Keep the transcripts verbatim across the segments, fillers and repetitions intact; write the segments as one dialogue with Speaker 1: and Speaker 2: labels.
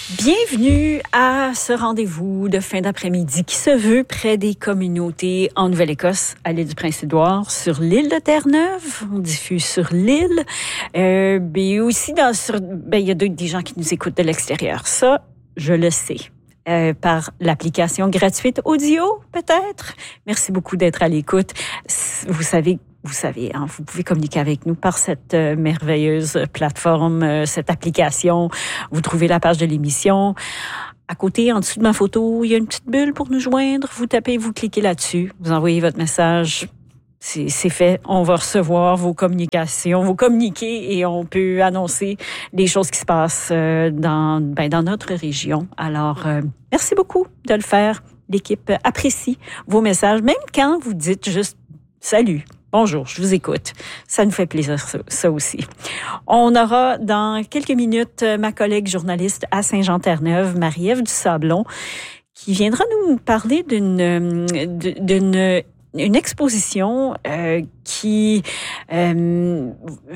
Speaker 1: Bienvenue à ce rendez-vous de fin d'après-midi qui se veut près des communautés en Nouvelle-Écosse, à l'île du Prince-Édouard, sur l'île de Terre-Neuve. On diffuse sur l'île. Euh, mais aussi, dans, sur, ben, il y a des gens qui nous écoutent de l'extérieur. Ça, je le sais. Euh, par l'application gratuite audio, peut-être. Merci beaucoup d'être à l'écoute. Vous savez Vous savez, hein, vous pouvez communiquer avec nous par cette euh, merveilleuse plateforme, euh, cette application. Vous trouvez la page de l'émission. À côté, en dessous de ma photo, il y a une petite bulle pour nous joindre. Vous tapez, vous cliquez là-dessus. Vous envoyez votre message. C'est, c'est fait. On va recevoir vos communications, vos communiqués et on peut annoncer les choses qui se passent euh, dans, ben, dans notre région. Alors, euh, merci beaucoup de le faire. L'équipe apprécie vos messages, même quand vous dites juste « Salut ». Bonjour, je vous écoute. Ça nous fait plaisir, ça, ça aussi. On aura dans quelques minutes ma collègue journaliste à Saint-Jean-Terre-Neuve, Marie-Ève Dusablon, qui viendra nous parler d'une, d'une une exposition euh, qui euh,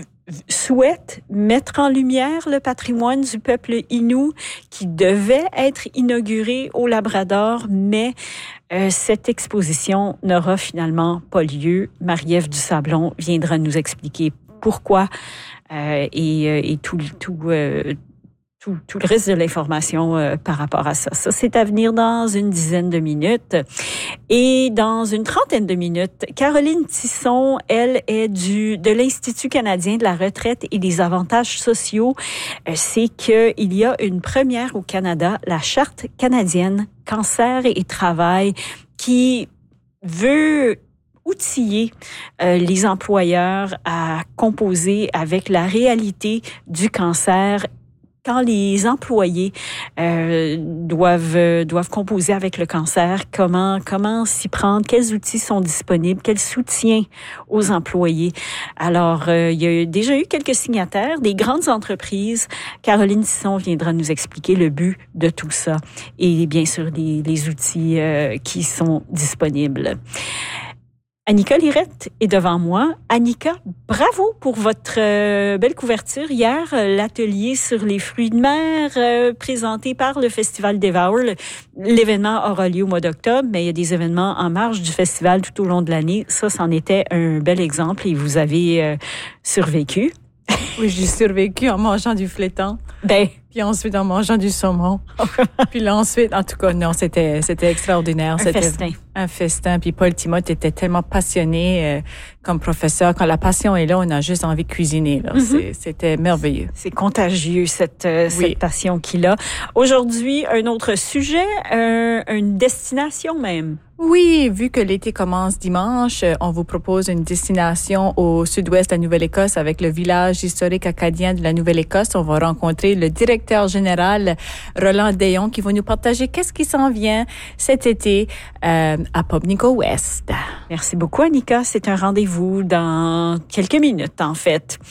Speaker 1: souhaite mettre en lumière le patrimoine du peuple Innu qui devait être inauguré au Labrador, mais Euh, cette exposition n'aura finalement pas lieu. Marie-Ève Dusablon viendra nous expliquer pourquoi euh, et, et tout, tout, euh, tout, tout le reste de l'information euh, par rapport à ça. Ça, c'est à venir dans une dizaine de minutes. Et dans une trentaine de minutes, Caroline Tisson, elle est du de l'Institut canadien de la retraite et des avantages sociaux. Euh, c'est qu'il y a une première au Canada, la Charte canadienne Cancer et Travail, qui veut outiller euh, les employeurs à composer avec la réalité du cancer. Quand les employés euh, doivent doivent composer avec le cancer, comment comment s'y prendre, quels outils sont disponibles, quel soutien aux employés. Alors, euh, il y a déjà eu quelques signataires, des grandes entreprises. Caroline Tisson viendra nous expliquer le but de tout ça et bien sûr les, les outils euh, qui sont disponibles. Annika Lirette est devant moi. Annika, bravo pour votre euh, belle couverture hier, euh, l'atelier sur les fruits de mer euh, présenté par le Festival Devour. L'événement aura lieu au mois d'octobre, mais il y a des événements en marge du festival tout au long de l'année. Ça, c'en était un bel exemple et vous avez euh, survécu.
Speaker 2: Oui, j'ai survécu en mangeant du flétan.
Speaker 1: Ben,
Speaker 2: puis ensuite en mangeant du saumon. Puis là ensuite, en tout cas, non, c'était c'était extraordinaire.
Speaker 1: Un
Speaker 2: c'était
Speaker 1: festin.
Speaker 2: Un festin. Puis Paul Timoth était tellement passionné euh, comme professeur. Quand la passion est là, on a juste envie de cuisiner. Là. Mm-hmm. C'est, c'était merveilleux.
Speaker 1: C'est contagieux, cette, euh,
Speaker 2: oui.
Speaker 1: cette passion qu'il a. Aujourd'hui, un autre sujet, euh, une destination même.
Speaker 2: Oui, vu que l'été commence dimanche, on vous propose une destination au sud-ouest de la Nouvelle-Écosse avec le village historique acadien de la Nouvelle-Écosse. On va rencontrer le directeur général Roland Dayon qui va nous partager qu'est-ce qui s'en vient cet été euh, à Pubnico West.
Speaker 1: Merci beaucoup, Annika. C'est un rendez-vous dans quelques minutes, en fait.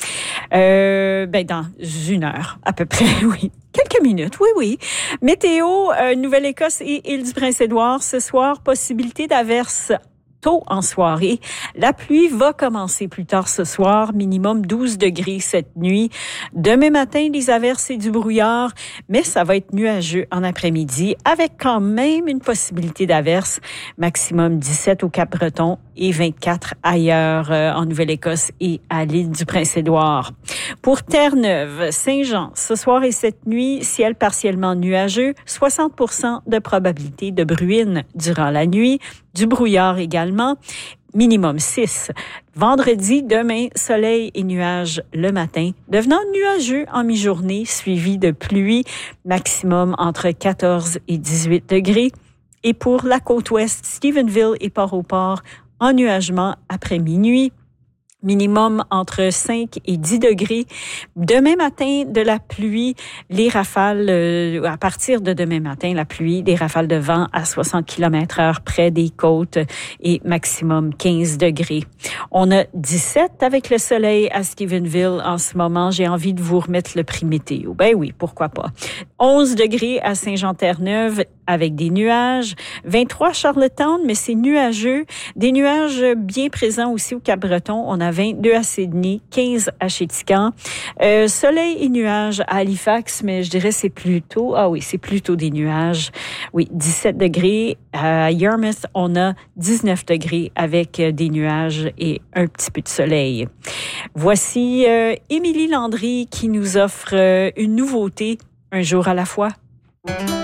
Speaker 1: Euh, ben, dans une heure, à peu près, oui. Quelques minutes, oui, oui. Météo, euh, Nouvelle-Écosse et île du Prince-Édouard. Ce soir, possibilité d'averses tôt en soirée. La pluie va commencer plus tard ce soir, minimum douze degrés cette nuit. Demain matin, des averses et du brouillard, mais ça va être nuageux en après-midi, avec quand même une possibilité d'averses, maximum dix-sept au Cap-Breton et vingt-quatre ailleurs euh, en Nouvelle-Écosse et à l'île du Prince-Édouard. Pour Terre-Neuve, Saint-Jean, ce soir et cette nuit, ciel partiellement nuageux, soixante pour cent de probabilité de bruine durant la nuit, du brouillard également, minimum six. Vendredi, demain, soleil et nuages le matin, devenant nuageux en mi-journée, suivi de pluie, maximum entre quatorze et dix-huit degrés. Et pour la côte ouest, Stephenville et Port-au-Port, ennuagement après minuit. Minimum entre cinq et dix degrés. Demain matin, de la pluie, les rafales, euh, à partir de demain matin, la pluie, des rafales de vent à soixante kilomètres heure près des côtes et maximum quinze degrés. On a dix-sept avec le soleil à Stephenville en ce moment. J'ai envie de vous remettre le prix météo. Ben oui, pourquoi pas. onze degrés à Saint-Jean-Terre-Neuve, avec des nuages. vingt-trois Charlottetown, mais c'est nuageux. Des nuages bien présents aussi au Cap-Breton. On a vingt-deux à Sydney, quinze à Chéticamp. Euh, soleil et nuages à Halifax, mais je dirais c'est plutôt... Ah oui, c'est plutôt des nuages. Oui, dix-sept degrés. À Yarmouth, on a dix-neuf degrés avec des nuages et un petit peu de soleil. Voici euh, Émilie Landry qui nous offre euh, une nouveauté, Un jour à la fois.